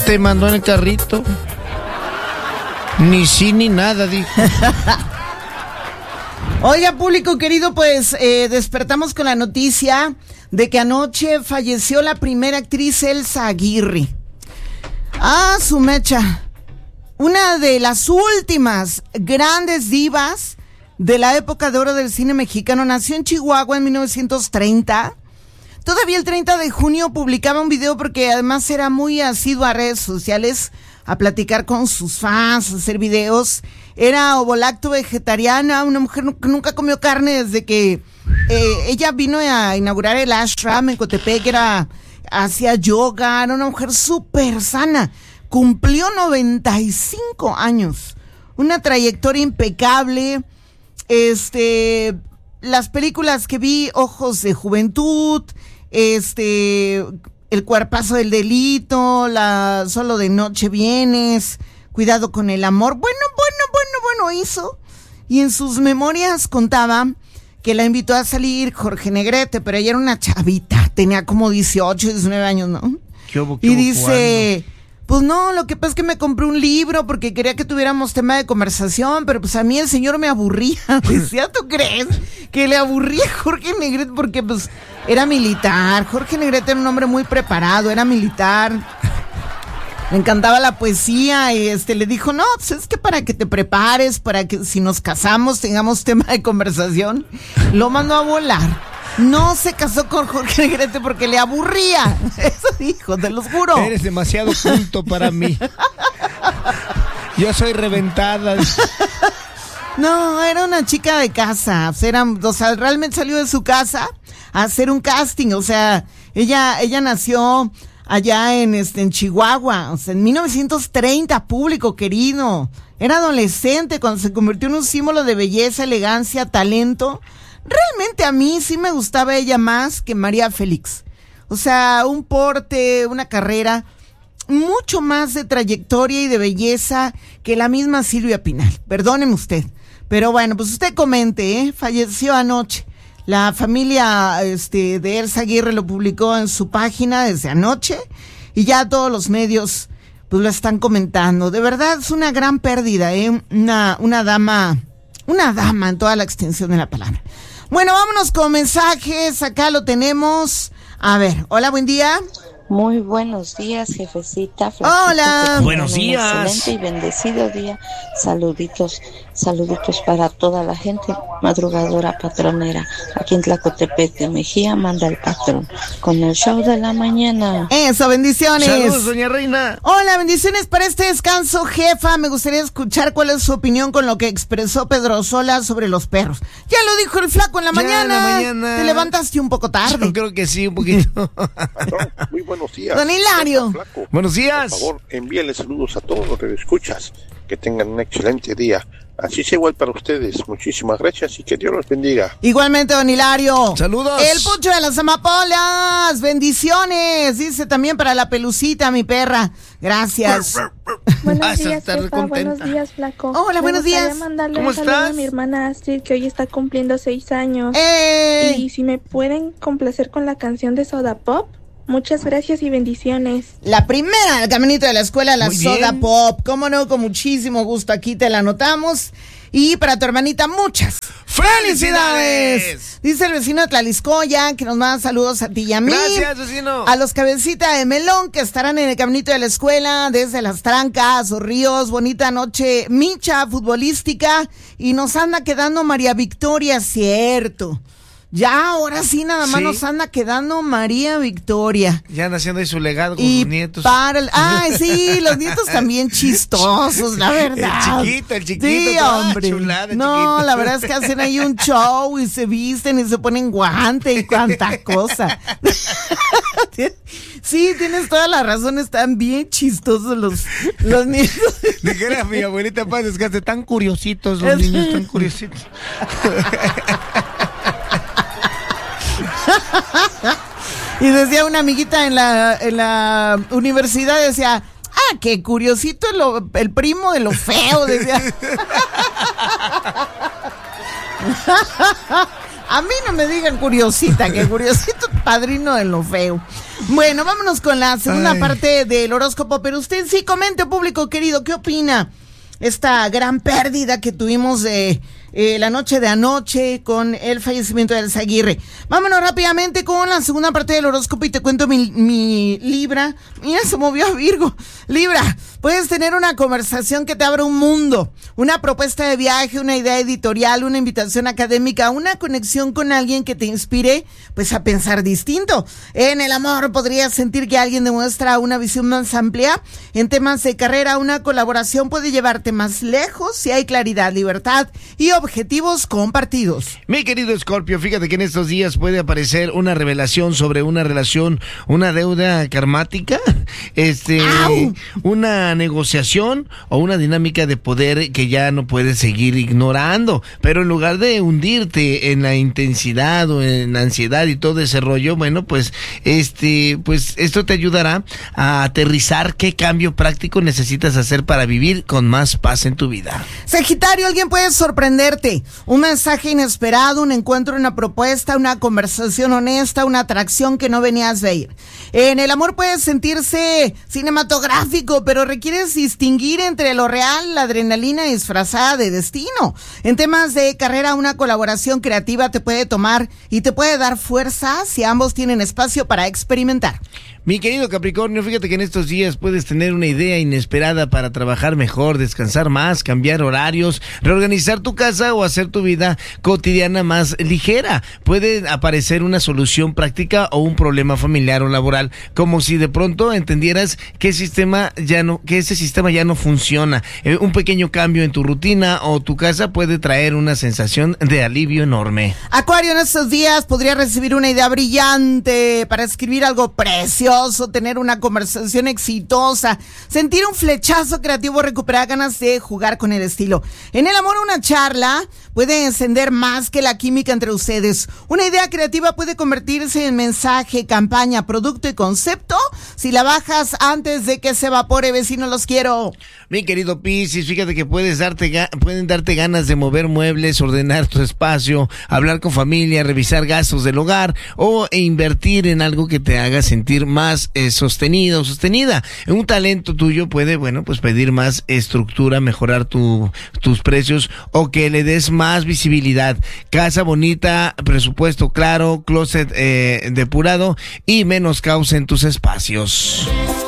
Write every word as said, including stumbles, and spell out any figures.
te mandó en el carrito. Ni sí ni nada, dijo. Oiga, público querido, pues eh, despertamos con la noticia de que anoche falleció la primera actriz Elsa Aguirre. Ah, su mecha. Una de las últimas grandes divas de la época de oro del cine mexicano. Nació en Chihuahua en mil novecientos treinta. Todavía el treinta de junio publicaba un video porque además era muy asiduo a redes sociales, a platicar con sus fans, a hacer videos. Era ovolacto vegetariana, una mujer que nunca comió carne desde que eh, ella vino a inaugurar el ashram en Cotepec, era, hacía yoga, era una mujer súper sana. Cumplió noventa y cinco años, una trayectoria impecable. Este, las películas que vi, Ojos de Juventud, este, El Cuerpazo del Delito, la Solo de Noche Vienes, Cuidado con el Amor. Bueno, bueno, bueno, bueno hizo. Y en sus memorias contaba que la invitó a salir Jorge Negrete, pero ella era una chavita, tenía como dieciocho, diecinueve años, ¿no? ¿Qué hubo, qué y hubo, dice... ¿cuándo? Pues no, lo que pasa es que me compré un libro porque quería que tuviéramos tema de conversación, pero pues a mí el señor me aburría. Decía, ¿tú crees que le aburría a Jorge Negrete? Porque pues era militar. Jorge Negrete era un hombre muy preparado, era militar. Le encantaba la poesía y este le dijo, no, pues es que para que te prepares, para que si nos casamos tengamos tema de conversación. Lo mandó a volar. No se casó con Jorge Negrete porque le aburría. Eso dijo, te lo juro. Eres demasiado culto para mí. Yo soy reventada. No, era una chica de casa. O sea, era, o sea, realmente salió de su casa a hacer un casting. O sea, ella, ella nació allá en, este, en Chihuahua. O sea, en mil novecientos treinta, público querido. Era adolescente cuando se convirtió en un símbolo de belleza, elegancia, talento. Realmente a mí sí me gustaba ella más que María Félix. O sea, un porte, una carrera, mucho más de trayectoria y de belleza que la misma Silvia Pinal. Perdóneme usted. Pero bueno, pues usted comente, ¿eh? Falleció anoche. La familia este, de Elsa Aguirre lo publicó en su página desde anoche y ya todos los medios pues lo están comentando. De verdad es una gran pérdida, ¿eh? Una, una dama, una dama en toda la extensión de la palabra. Bueno, vámonos con mensajes, acá lo tenemos. A ver, hola, buen día. Muy buenos días, jefecita. Flaquita, hola. Buenos días. Excelente y bendecido día. Saluditos, saluditos para toda la gente madrugadora patronera. Aquí en Tlacotepec de Mejía manda el patrón con el show de la mañana. Eso, bendiciones. Saludos, doña Reina. Hola, bendiciones para este descanso, jefa. Me gustaría escuchar cuál es su opinión con lo que expresó Pedro Sola sobre los perros. Ya lo dijo el flaco en la Ya mañana. en la mañana. Te levantaste un poco tarde. Yo creo que sí, un poquito. Patrón, muy buenos días. Don Hilario. Flaco, Buenos días. por favor, envíale saludos a todos los que lo escuchas. Que tengan un excelente día. Así sea igual para ustedes. Muchísimas gracias y que Dios los bendiga. Igualmente, don Hilario. Saludos. El Pucho de las Amapolas. Bendiciones. Dice también para la Pelucita, mi perra. Gracias. Buenos Vas a días, estar jefa. contenta. Buenos días, flaco. Hola, buenos Me gustaría días. mandarle ¿Cómo un saludo estás? a mi hermana Astrid, que hoy está cumpliendo seis años. ¡Eh! Y si me pueden complacer con la canción de Soda Pop. Muchas gracias y bendiciones. La primera, el caminito de la escuela, la Muy Soda bien. Pop. Cómo no, con muchísimo gusto. Aquí te la anotamos. Y para tu hermanita, muchas ¡Felicidades! Dice el vecino de Tlaliscoya que nos manda saludos a ti y a mí. Gracias, vecino. A los cabecitas de melón que estarán en el caminito de la escuela, desde Las Trancas o Ríos. Bonita noche, micha futbolística. Y nos anda quedando María Victoria, cierto. Ya, ahora sí, nada más Sí. nos anda quedando María Victoria. Ya anda haciendo ahí su legado con Y sus nietos. para el... Ay, sí, los nietos también chistosos, la verdad. El chiquito, el chiquito. Sí, toda hombre. chulada, No, chiquito. la verdad es que hacen ahí un show y se visten y se ponen guante y cuanta cosa. Sí, tienes toda la razón, están bien chistosos los, los nietos. Dijera mi abuelita, paz, descanse, tan curiositos los niños, tan curiositos. Y decía una amiguita en la, en la universidad, decía, ah, qué curiosito el, lo- el primo de lo feo, decía. A mí no me digan curiosita, que curiosito padrino de lo feo. Bueno, vámonos con la segunda Ay. parte del horóscopo, pero usted sí comente, público querido, ¿qué opina? Esta gran pérdida que tuvimos de eh, la noche de anoche con el fallecimiento de Elsa Aguirre. Vámonos rápidamente con la segunda parte del horóscopo y te cuento mi, mi Libra. Mira, se movió a Virgo. Libra, puedes tener una conversación que te abra un mundo, una propuesta de viaje, una idea editorial, una invitación académica, una conexión con alguien que te inspire pues a pensar distinto. En el amor podrías sentir que alguien demuestra una visión más amplia. En temas de carrera, una colaboración puede llevarte más lejos si hay claridad, libertad y objetivos compartidos. Mi querido Escorpio, fíjate que en estos días puede aparecer una revelación sobre una relación, una deuda karmática, este, ¡Au! una negociación o una dinámica de poder que ya no puedes seguir ignorando. Pero en lugar de hundirte en la intensidad o en la ansiedad y todo ese rollo, bueno, pues, este, pues esto te ayudará a aterrizar qué cambio práctico necesitas hacer para vivir con más paz en tu vida. Sagitario, alguien puede sorprenderte. Un mensaje inesperado, un encuentro, una propuesta, una conversación honesta, una atracción que no venías a ver. En el amor puedes sentirse cinematográfico, pero requieres distinguir entre lo real, la adrenalina disfrazada de destino. En temas de carrera, una colaboración creativa te puede tomar y te puede dar fuerza si ambos tienen espacio para experimentar. Mi querido Capricornio, fíjate que en estos días puedes tener una idea inesperada para trabajar mejor, descansar más, cambiar horarios, reorganizar tu casa o hacer tu vida cotidiana más ligera. Puede aparecer una solución práctica o un problema familiar o laboral, como si de pronto entendieras que el sistema ya no, que ese sistema ya no funciona. Eh, un pequeño cambio en tu rutina o tu casa puede traer una sensación de alivio enorme. Acuario, en estos días podrías recibir una idea brillante para escribir algo precioso, tener una conversación exitosa, sentir un flechazo creativo, recuperar ganas de jugar con el estilo. En el amor, una charla puede encender más que la química entre ustedes. Una idea creativa puede convertirse en mensaje, campaña, producto y concepto si la bajas antes de que se evapore. Vecino, los quiero. Mi querido Piscis, fíjate que puedes darte ga- pueden darte ganas de mover muebles, ordenar tu espacio, hablar con familia, revisar gastos del hogar o e invertir en algo que te haga sentir más eh, sostenido o sostenida. Un talento tuyo puede, bueno, pues pedir más estructura, mejorar tu, tus precios o que le des más visibilidad. Casa bonita, presupuesto claro, closet eh, depurado y menos caos en tus espacios.